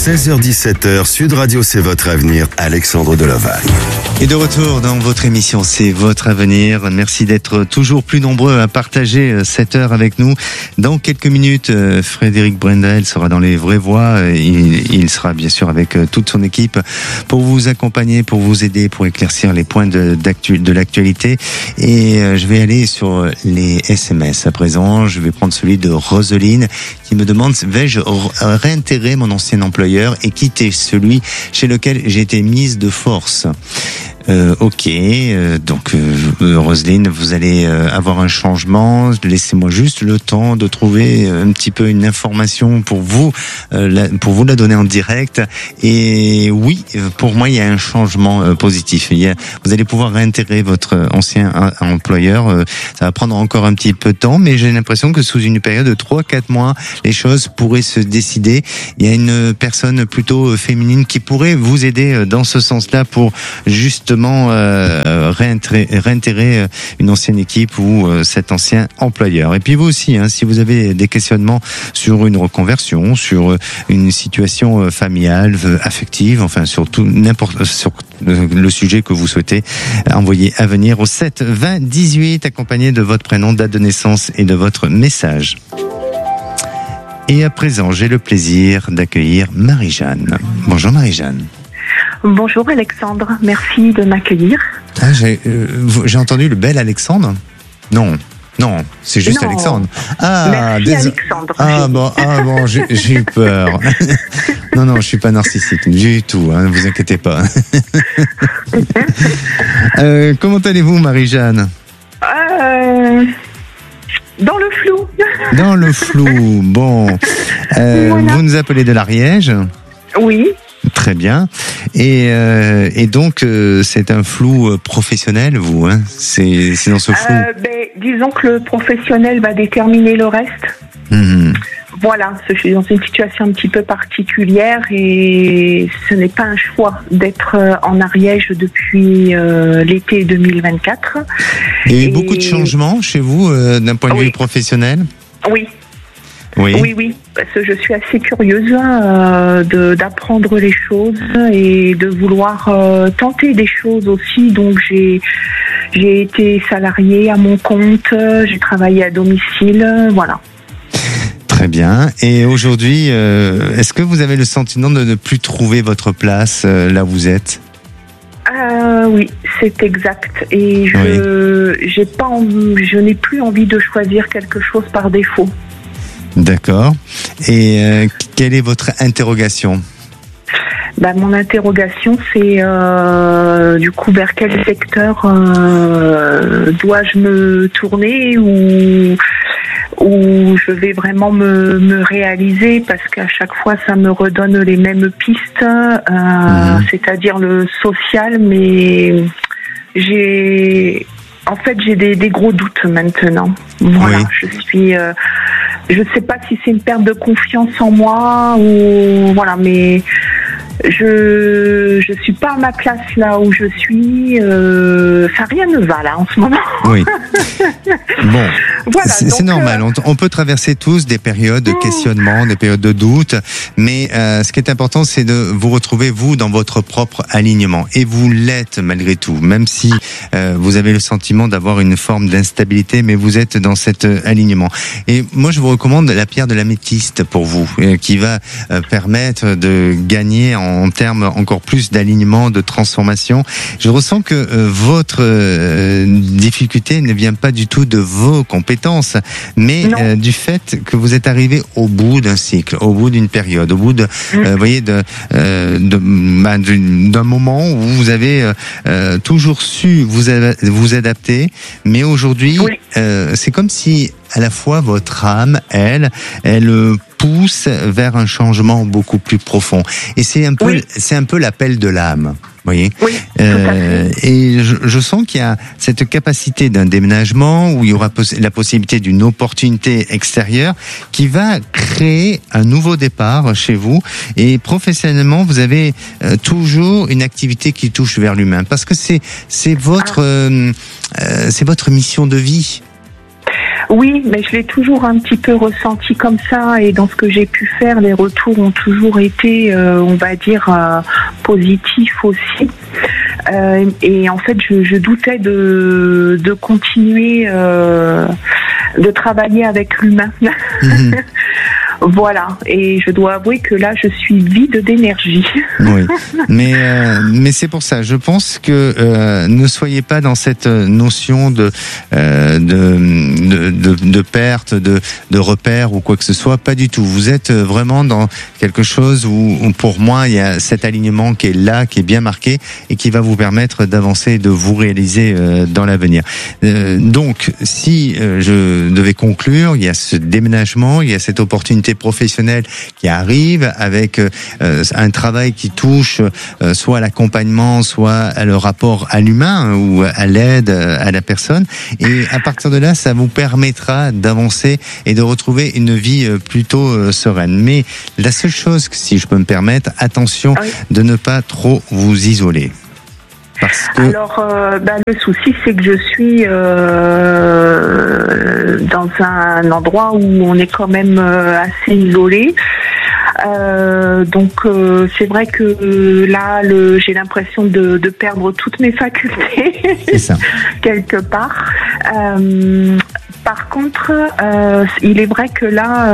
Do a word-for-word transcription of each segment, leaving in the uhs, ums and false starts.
seize heures dix-sept heures, Sud Radio, c'est votre avenir, Alexandre Delovac. Et de retour dans votre émission, c'est votre avenir. Merci d'être toujours plus nombreux à partager cette heure avec nous. Dans quelques minutes, Frédéric Brendel sera dans les vraies voies. Il, il sera bien sûr avec toute son équipe pour vous accompagner, pour vous aider, pour éclaircir les points de, d'actu, de l'actualité. Et je vais aller sur les S M S à présent. Je vais prendre celui de Roseline qui me demande: vais-je réintégrer mon ancien employeur et quitter celui chez lequel j'ai été mise de force? Euh, ok, euh, donc euh, Roselyne, vous allez euh, avoir un changement. Laissez-moi juste le temps de trouver un petit peu une information pour vous, euh, la, pour vous la donner en direct. Et oui, pour moi, il y a un changement euh, positif. Il y a, vous allez pouvoir réintégrer votre ancien employeur. Euh, ça va prendre encore un petit peu de temps, mais j'ai l'impression que sous une période de trois à quatre mois, les choses pourraient se décider. Il y a une personne plutôt féminine qui pourrait vous aider dans ce sens-là pour justement Euh, réintégrer, réintégrer une ancienne équipe ou euh, cet ancien employeur. Et puis vous aussi, hein, si vous avez des questionnements sur une reconversion, sur une situation familiale, affective, enfin sur tout n'importe sur le sujet que vous souhaitez, envoyez à venir au sept vingt dix-huit accompagné de votre prénom, date de naissance et de votre message. Et à présent, j'ai le plaisir d'accueillir Marie-Jeanne. Bonjour Marie-Jeanne. Bonjour Alexandre, merci de m'accueillir. Ah, j'ai, euh, j'ai entendu le bel Alexandre ? Non, non, c'est juste non. Alexandre. Ah, merci dés... Alexandre. Ah bon, ah bon, j'ai, j'ai eu peur. Non, non, je suis pas narcissique du tout, hein, ne vous inquiétez pas. euh, comment allez-vous, Marie-Jeanne ? euh... Dans le flou. Dans le flou, bon. Euh, voilà. Vous nous appelez de l'Ariège ? Oui. Très bien. Et, euh, et donc, euh, c'est un flou professionnel, vous, hein ? C'est, c'est dans ce flou. Euh, ben, disons que le professionnel va déterminer le reste. Mmh. Voilà, je suis dans une situation un petit peu particulière et ce n'est pas un choix d'être en Ariège depuis euh, l'été deux mille vingt-quatre. Il y a eu et... beaucoup de changements chez vous, euh, d'un point de oui. vue professionnel ? Oui. Oui. oui, oui, parce que je suis assez curieuse euh, de, d'apprendre les choses et de vouloir euh, tenter des choses aussi. Donc j'ai j'ai été salariée à mon compte, j'ai travaillé à domicile, voilà. Très bien. Et aujourd'hui, euh, est-ce que vous avez le sentiment de ne plus trouver votre place euh, là où vous êtes ? Euh, oui, c'est exact. Et je oui. j'ai pas envie, je n'ai plus envie de choisir quelque chose par défaut. D'accord. Et euh, quelle est votre interrogation ? Bah, mon interrogation, c'est euh, du coup vers quel secteur euh, dois-je me tourner ou où je vais vraiment me, me réaliser, parce qu'à chaque fois ça me redonne les mêmes pistes, euh, mmh. c'est-à-dire le social, mais j'ai en fait j'ai des, des gros doutes maintenant. Voilà, oui. je suis euh, je sais pas si c'est une perte de confiance en moi ou voilà, mais je je suis pas à ma place là où je suis. Euh, ça rien ne va là en ce moment. Oui. Bon, voilà, c'est, donc, c'est normal. Euh... On, on peut traverser tous des périodes de questionnement, des périodes de doute, mais euh, ce qui est important, c'est de vous retrouver vous dans votre propre alignement. Et vous l'êtes malgré tout, même si euh, vous avez le sentiment d'avoir une forme d'instabilité, mais vous êtes dans cet euh, alignement. Et moi, je vous recommande la pierre de l'améthyste pour vous, euh, qui va euh, permettre de gagner en en termes encore plus d'alignement, de transformation. Je ressens que euh, votre euh, difficulté ne vient pas du tout de vos compétences, mais euh, du fait que vous êtes arrivé au bout d'un cycle, au bout d'une période, au bout de, euh, voyez, de, euh, de, bah, d'un moment où vous avez euh, toujours su vous, a, vous adapter, mais aujourd'hui, oui. euh, c'est comme si à la fois votre âme, elle, elle pousse vers un changement beaucoup plus profond. Et c'est un peu, oui. c'est un peu l'appel de l'âme. Voyez. Oui, euh, et je, je sens qu'il y a cette capacité d'un déménagement où il y aura poss- la possibilité d'une opportunité extérieure qui va créer un nouveau départ chez vous. Et professionnellement, vous avez euh, toujours une activité qui touche vers l'humain, parce que c'est c'est votre ah. euh, euh, c'est votre mission de vie. Oui, mais je l'ai toujours un petit peu ressenti comme ça, et dans ce que j'ai pu faire, les retours ont toujours été, euh, on va dire, euh, positifs aussi. Euh, et en fait, je, je doutais de, de continuer, euh, de travailler avec l'humain. Mmh. Voilà, et je dois avouer que là, je suis vide d'énergie. Oui, mais euh, mais c'est pour ça. Je pense que euh, ne soyez pas dans cette notion de euh, de, de de perte, de de repère ou quoi que ce soit. Pas du tout. Vous êtes vraiment dans quelque chose où, où pour moi, il y a cet alignement qui est là, qui est bien marqué et qui va vous permettre d'avancer, et de vous réaliser euh, dans l'avenir. Euh, donc, si euh, je devais conclure, il y a ce déménagement, il y a cette opportunité professionnelle qui arrive avec euh, un travail qui touche euh, soit à l'accompagnement, soit à le rapport à l'humain ou à l'aide à la personne. Et à partir de là, ça vous permettra d'avancer et de retrouver une vie plutôt euh, sereine. Mais la seule chose, si je peux me permettre, attention oui. de ne pas trop vous isoler. Parce que... Alors, euh, bah, le souci, c'est que je suis euh, dans un endroit où on est quand même euh, assez isolé. Euh, donc euh, c'est vrai que là, le, j'ai l'impression de, de perdre toutes mes facultés quelque part. Euh, Par contre, euh, il est vrai que là,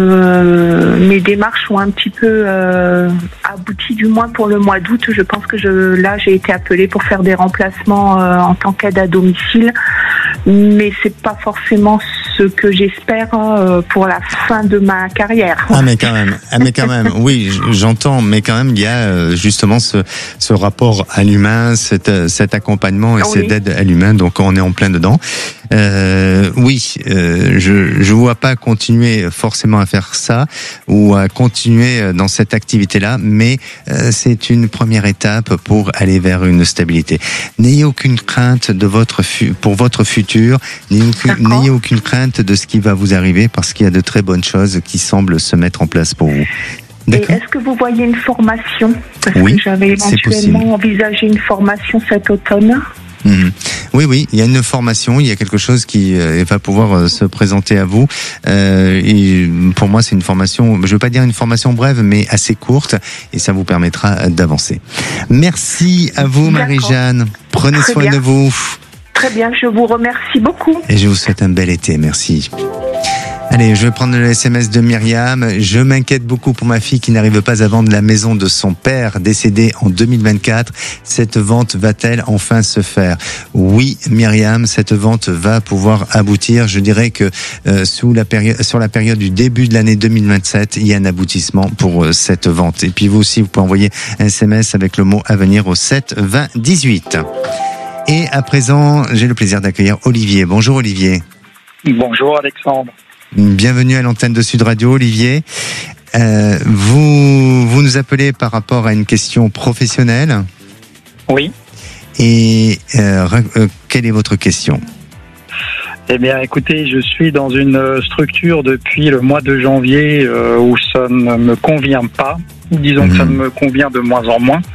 euh, mes démarches ont un petit peu euh, abouti, du moins pour le mois d'août. Je pense que je, là, j'ai été appelée pour faire des remplacements euh, en tant qu'aide à domicile, mais c'est pas forcément ce que j'espère euh, pour la fin de ma carrière. Ah mais quand même, ah mais quand même, oui, j'entends, mais quand même, il y a euh, justement ce, ce rapport à l'humain, cet, cet accompagnement et oui. cette aide à l'humain. Donc on est en plein dedans. Euh, oui, euh, je je vois pas continuer forcément à faire ça ou à continuer dans cette activité-là, mais euh, c'est une première étape pour aller vers une stabilité. N'ayez aucune crainte de votre fu- pour votre futur, n'ayez aucune, n'ayez aucune crainte de ce qui va vous arriver, parce qu'il y a de très bonnes choses qui semblent se mettre en place pour vous. D'accord. Et est-ce que vous voyez une formation ? Parce oui, que j'avais éventuellement envisagé une formation cet automne. Mmh. Oui, oui, il y a une formation, il y a quelque chose qui euh, va pouvoir euh, se présenter à vous. Euh, et pour moi, c'est une formation, je ne veux pas dire une formation brève, mais assez courte, et ça vous permettra d'avancer. Merci à vous, Marie-Jeanne. Prenez Très soin bien. de vous. Très bien, je vous remercie beaucoup. Et je vous souhaite un bel été, merci. Allez, je vais prendre le S M S de Myriam. Je m'inquiète beaucoup pour ma fille qui n'arrive pas à vendre la maison de son père décédé en deux mille vingt-quatre. Cette vente va-t-elle enfin se faire ? Oui, Myriam, cette vente va pouvoir aboutir. Je dirais que euh, sous la période, sur la période du début de l'année deux mille vingt-sept, il y a un aboutissement pour euh, cette vente. Et puis vous aussi, vous pouvez envoyer un S M S avec le mot à venir au sept vingt dix-huit. Et à présent, j'ai le plaisir d'accueillir Olivier. Bonjour Olivier. Bonjour Alexandre. Bienvenue à l'antenne de Sud Radio, Olivier. Euh, vous, vous nous appelez par rapport à une question professionnelle ? Oui. Et euh, euh, quelle est votre question ? Eh bien, écoutez, je suis dans une structure depuis le mois de janvier euh, où ça ne me convient pas. Disons mmh. que ça me convient de moins en moins.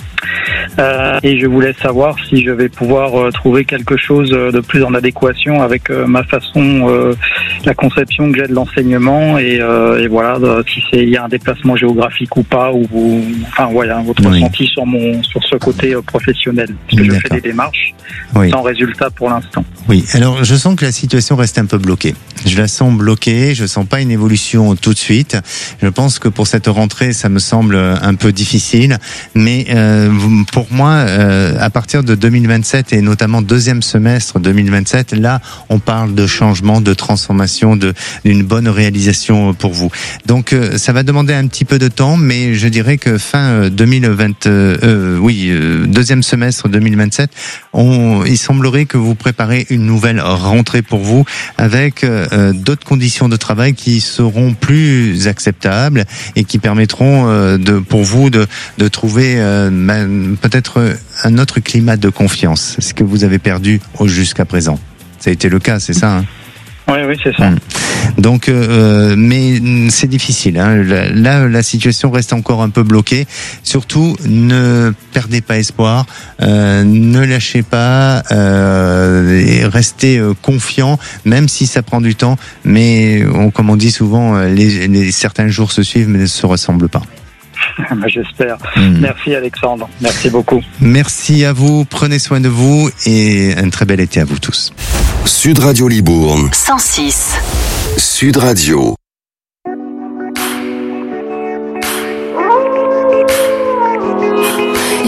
Euh, et je voulais savoir si je vais pouvoir euh, trouver quelque chose de plus en adéquation avec euh, ma façon, euh, la conception que j'ai de l'enseignement et, euh, et voilà, euh, si c'est il y a un déplacement géographique ou pas, ou, ou enfin voilà, votre oui. ressenti sur mon sur ce côté euh, professionnel, parce que D'accord. je fais des démarches oui. sans résultat pour l'instant. Oui, alors je sens que la situation reste un peu bloquée. Je la sens bloquée, je sens pas une évolution tout de suite. Je pense que pour cette rentrée, ça me semble un peu difficile, mais euh, pour moi, euh, à partir de deux mille vingt-sept et notamment deuxième semestre deux mille vingt-sept, là, on parle de changement, de transformation, de d'une bonne réalisation pour vous. Donc, euh, ça va demander un petit peu de temps, mais je dirais que fin deux mille vingt, euh, oui, euh, deuxième semestre deux mille vingt-sept, on, il semblerait que vous préparez une nouvelle rentrée pour vous avec euh, d'autres conditions de travail qui seront plus acceptables et qui permettront euh, de, pour vous de, de trouver euh, peut-être un autre climat de confiance, ce que vous avez perdu jusqu'à présent. Ça a été le cas, c'est ça, hein ? Oui, oui, c'est ça. Mmh. Donc, euh, mais c'est difficile. Hein. Là, la situation reste encore un peu bloquée. Surtout, ne perdez pas espoir, euh, ne lâchez pas, euh, et restez euh, confiant, même si ça prend du temps. Mais, on, comme on dit souvent, les, les, certains jours se suivent, mais ne se ressemblent pas. J'espère. Mmh. Merci Alexandre. Merci beaucoup. Merci à vous. Prenez soin de vous et un très bel été à vous tous. Sud Radio Libourne. cent six. Sud Radio.